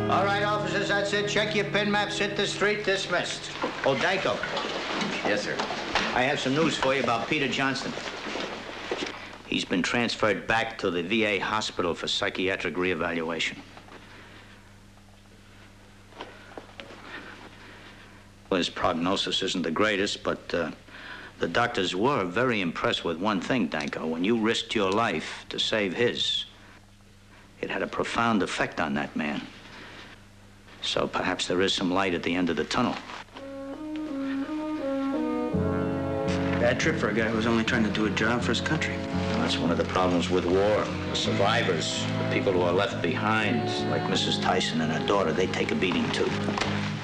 All right, officers, that's it. Check your pin maps, hit the street, dismissed. Oh, Danko. Yes, sir. I have some news for you about Peter Johnston. He's been transferred back to the VA hospital for psychiatric reevaluation. Well, his prognosis isn't the greatest, but the doctors were very impressed with one thing, Danko. When you risked your life to save his, it had a profound effect on that man. So perhaps there is some light at the end of the tunnel. Bad trip for a guy who was only trying to do a job for his country. That's one of the problems with war. The survivors, the people who are left behind, like Mrs. Tyson and her daughter, they take a beating too.